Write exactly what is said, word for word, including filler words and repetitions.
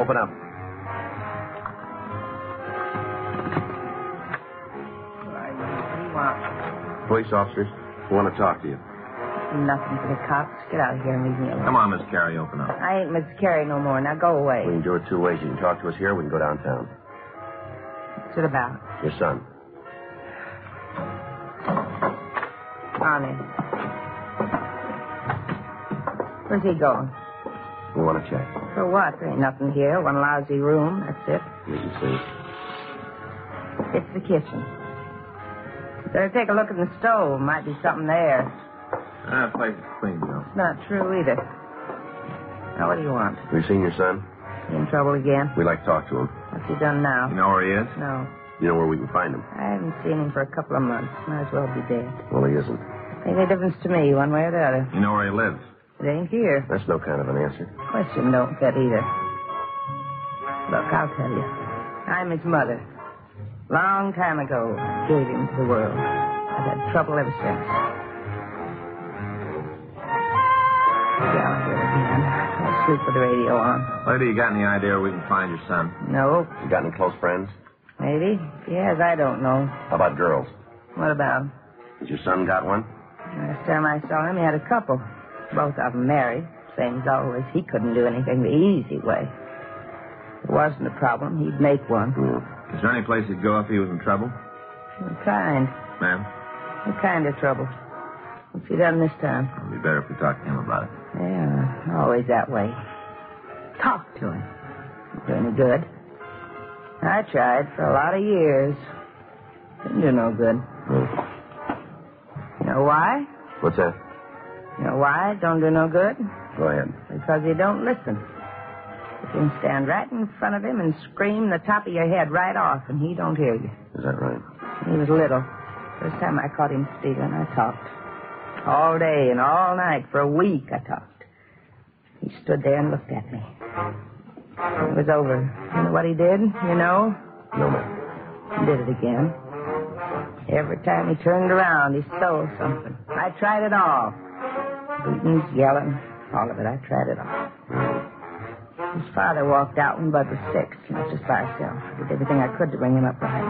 Open up. What do you want? Police officers. We want to talk to you. Nothing for the cops. Get out of here and leave me alone. Come on, Miss Carey, open up. I ain't Miss Carey no more. Now go away. We can do it two ways. You can talk to us here, or we can go downtown. What's it about? Your son. On in. Where's he going? We want to check. For what? There ain't nothing here. One lousy room. That's it. You can see. It's the kitchen. Better take a look in the stove. Might be something there. Ah, the place is clean, Joe. It's not true either. Now, what do you want? Have you seen your son? He in trouble again? We'd like to talk to him. What's he done now? You know where he is? No. You know where we can find him? I haven't seen him for a couple of months. Might as well be dead. Well, he isn't. Ain't any difference to me, one way or the other. You know where he lives? It ain't here. That's no kind of an answer. Question don't fit either. Look, I'll tell you. I'm his mother. Long time ago, I gave him to the world. I've had trouble ever since. Gallagher again. I'll sleep with the radio on. Lady, you got any idea where we can find your son? No. You got any close friends? Maybe. If he has, I don't know. How about girls? What about? Has your son got one? Last time I saw him, he had a couple. Both of them married. Same as always. He couldn't do anything the easy way. If it wasn't a problem, he'd make one. Mm. Is there any place he'd go if he was in trouble? What kind? Ma'am? What kind of trouble? What's he done this time? It'd be better if we talked to him about it. Yeah, always that way. Talk to him. Didn't do any good. I tried for a lot of years. Didn't do no good. Mm. You know why? What's that? You know why it don't do no good? Go ahead. Because you don't listen. You can stand right in front of him and scream the top of your head right off, and he don't hear you. Is that right? He was little. First time I caught him stealing, I talked. All day and all night. For a week, I talked. He stood there and looked at me. It was over. You know what he did? You know? No, ma'am. He did it again. Every time he turned around, he stole something. I tried it all. Beatings, yelling, all of it. I tried it all. His father walked out when Bud was six, not just by himself. I did everything I could to bring him up right.